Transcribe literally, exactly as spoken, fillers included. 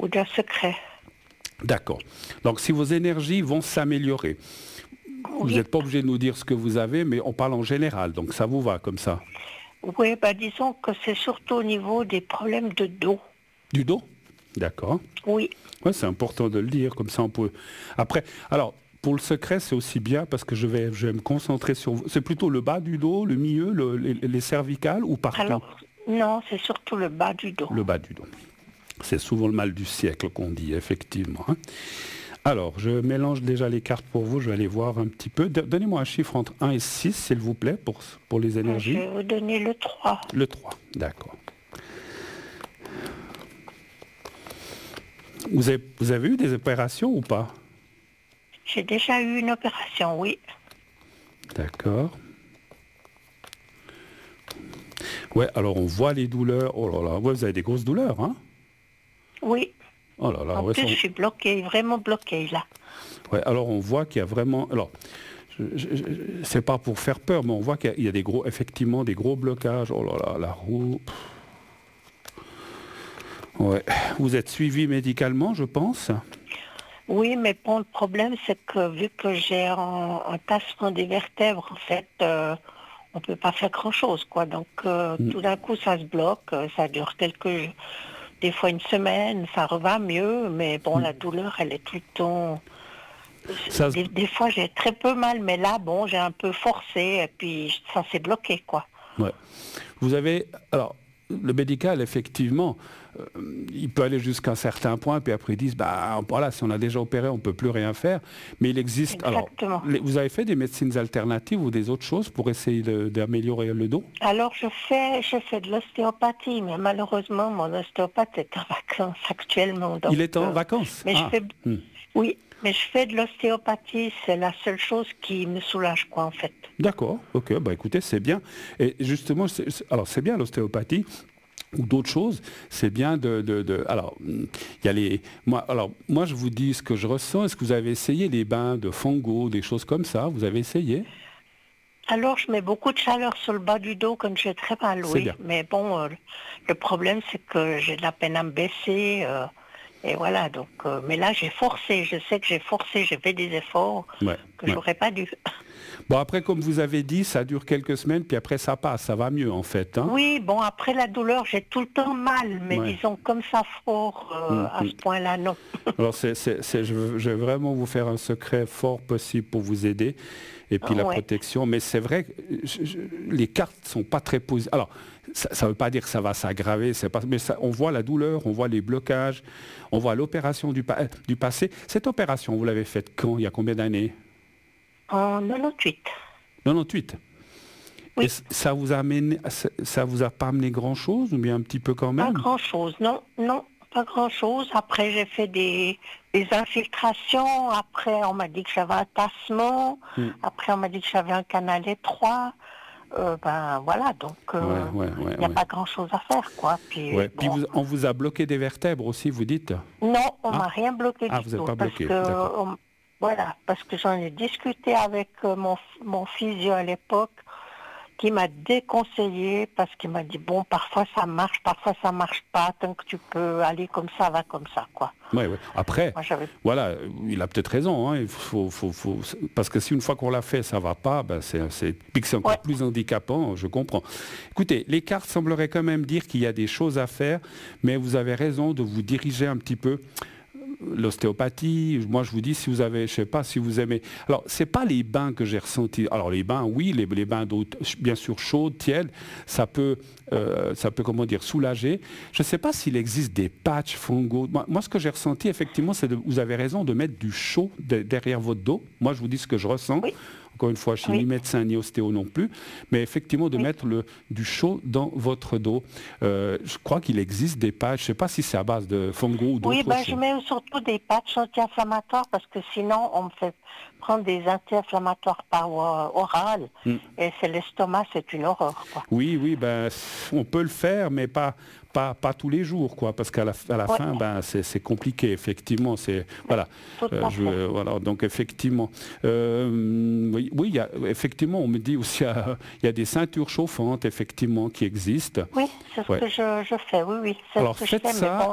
ou d'un secret. D'accord. Donc si vos énergies vont s'améliorer, vous Oui, n'êtes pas obligé de nous dire ce que vous avez, mais on parle en général, donc ça vous va comme ça. oui, bah disons que c'est surtout au niveau des problèmes de dos. Du dos? D'accord. Oui, Ouais, c'est important de le dire, comme ça on peut... Après, alors, pour le secret, c'est aussi bien parce que je vais, je vais me concentrer sur... C'est plutôt le bas du dos, le milieu, le- les, les cervicales ou partout? alors, non, c'est surtout le bas du dos. Le bas du dos. C'est souvent le mal du siècle qu'on dit, effectivement. hein. Alors, je mélange déjà les cartes pour vous, je vais aller voir un petit peu. D- Donnez-moi un chiffre entre un et six, s'il vous plaît, pour, pour les Je énergies. vais vous donner le trois. Le trois, d'accord. Vous avez, vous avez eu des opérations ou pas? J'ai déjà eu une opération, oui. D'accord. Ouais, alors on voit les douleurs. Oh là là, ouais, vous avez des grosses douleurs, hein? Oui, Oh là là, en ouais, plus ça- je suis bloquée, vraiment bloquée là. ouais, alors on voit qu'il y a vraiment... Alors, je, je- je- c'est pas pour faire peur, mais on voit qu'il y a, il y a des gros, effectivement, des gros blocages. Oh là là, la roue... pff. Ouais. Vous êtes suivi médicalement, je pense? Oui, mais bon, le problème c'est que vu que j'ai un, un tassement des vertèbres, en fait, euh, on peut pas faire grand-chose, quoi. Donc euh, Mm. tout d'un coup ça se bloque, euh, ça dure quelques... Des fois une semaine, ça revient mieux, mais bon, la douleur, elle est tout le temps... Ça se- Des, des fois j'ai très peu mal, mais là, bon, j'ai un peu forcé et puis ça s'est bloqué, quoi. Ouais. Vous avez... Alors, le médical, effectivement, euh, il peut aller jusqu'à un certain point, puis après ils disent, bah voilà, si on a déjà opéré, on ne peut plus rien faire. Mais il existe... Alors, Exactement. les- vous avez fait des médecines alternatives ou des autres choses pour essayer de- d'améliorer le dos? Alors je fais, je fais de l'ostéopathie, mais malheureusement mon ostéopathe est en vacances actuellement. Donc, Il est en euh, vacances? mais Ah, je fais, hmm. oui, mais je fais de l'ostéopathie, c'est la seule chose qui me soulage, quoi, en fait. D'accord, ok, bah écoutez, c'est bien. Et justement, c'est- c'est- alors c'est bien l'ostéopathie ou d'autres choses, c'est bien de, de- de- alors, hum, il y a les, moi, alors, moi je vous dis ce que je ressens. Est-ce que vous avez essayé les bains de Fongo, des choses comme ça? Vous avez essayé? Alors je mets beaucoup de chaleur sur le bas du dos quand j'ai très mal, C'est oui. bien. Mais bon, euh, le problème c'est que j'ai de la peine à me baisser. euh, et voilà, donc, euh, mais là j'ai forcé, je sais que j'ai forcé, j'ai fait des efforts Ouais, que ouais. j'aurais pas dû. Bon, après, comme vous avez dit, ça dure quelques semaines, puis après ça passe, ça va mieux en fait, hein? Oui, bon, après la douleur, j'ai tout le temps mal, mais Ouais. disons comme ça fort, euh, Hum, à hum. ce point-là, non. Alors, c'est, c'est- c'est- je, veux, je vais vraiment vous faire un secret fort possible pour vous aider. Et puis la Ouais. protection. Mais c'est vrai que je- je- les cartes ne sont pas très positives. Alors, ça ne veut pas dire que ça va s'aggraver, c'est pas, mais ça, on voit la douleur, on voit les blocages, on voit l'opération du, pa- du passé. Cette opération, vous l'avez faite quand? Il y a combien d'années? En quatre-vingt-dix-huit. quatre-vingt-dix-huit. Oui. Et c- ça vous a amené, ça, ça vous a pas amené grand-chose, ou bien un petit peu quand Pas même? grand-chose, non, non, pas grand-chose. Après, j'ai fait des, des infiltrations. Après, on m'a dit que j'avais un tassement. Hmm. Après, on m'a dit que j'avais un canal étroit. Euh, ben voilà, donc il Ouais, ouais, ouais, n'y a ouais. pas grand-chose à faire, quoi. Puis, Ouais. bon, Puis vous- on vous a bloqué des vertèbres aussi, vous dites? non, on Ah. m'a rien bloqué Ah, du vous n'êtes tout. pas Parce bloqué, que, d'accord. on- voilà, parce que j'en ai discuté avec euh, mon, mon physio à l'époque, qui m'a déconseillé parce qu'il m'a dit bon, parfois ça marche, parfois ça marche pas, tant que tu peux aller comme ça, va comme ça, quoi. Ouais, ouais. Après, Moi, j'avais... voilà, il a peut-être raison, hein, il faut, faut, faut- parce que si une fois qu'on l'a fait, ça va pas, ben c'est, c'est, puis que c'est encore Ouais. plus handicapant, je comprends. Écoutez, les cartes sembleraient quand même dire qu'il y a des choses à faire, mais vous avez raison de vous diriger un petit peu. L'ostéopathie, moi je vous dis, si vous avez, je sais pas, si vous aimez. Alors, c'est pas les bains que j'ai ressentis. Alors, les bains, oui, les, les bains d'eau, bien sûr, chaudes, tièdes, ça peut, euh, ça peut, comment dire, soulager. Je ne sais pas s'il existe des patchs Fongo. Moi, moi, ce que j'ai ressenti, effectivement, c'est de, vous avez raison de mettre du chaud de- derrière votre dos. Moi, je vous dis ce que je ressens. Oui. Encore une fois, je ne suis Oui. ni médecin ni ostéo non plus, mais effectivement de Oui. mettre le, du chaud dans votre dos. Euh, je crois qu'il existe des patchs, je ne sais pas si c'est à base de Fongo ou d'autres Oui, ben, choses. je mets surtout des patchs anti-inflammatoires parce que sinon, on me fait prendre des anti-inflammatoires par euh, oral. Mm. Et c'est l'estomac, c'est une horreur, quoi. Oui, oui, ben, on peut le faire, mais pas, pas, pas tous les jours, quoi, parce qu'à la, à la Ouais. fin, ben, c'est, c'est compliqué, effectivement. C'est, voilà, Tout Euh, à je- fait. voilà, donc effectivement, euh, oui, oui, il y a, effectivement, on me dit aussi, euh, il y a des ceintures chauffantes, effectivement, qui existent. Oui, c'est ce Ouais. que je, je fais, oui, oui. C'est Alors ce que je faites fais, mais ça. bon,